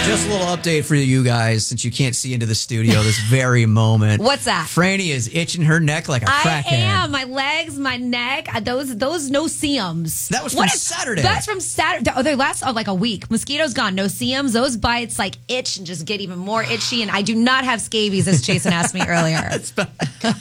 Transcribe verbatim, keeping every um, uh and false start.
Just a little update for you guys, since you can't see into the studio this very moment. What's that? Franny is itching her neck like a crackhead. I am. My legs, my neck, uh, those those no-see-ums. That was from What- Saturday. That's from Saturday. Oh, they last oh, like a week. Mosquitoes gone. No-see-ums. Those bites like itch and just get even more itchy. And I do not have scabies, as Jason asked me earlier.